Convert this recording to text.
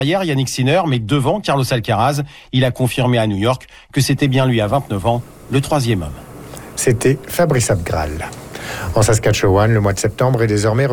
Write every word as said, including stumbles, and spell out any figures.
Hier, Yannick Sinner, mais devant Carlos Alcaraz, il a confirmé à New York que c'était bien lui à vingt-neuf ans, le troisième homme. C'était Fabrice Abgral. En Saskatchewan, le mois de septembre est désormais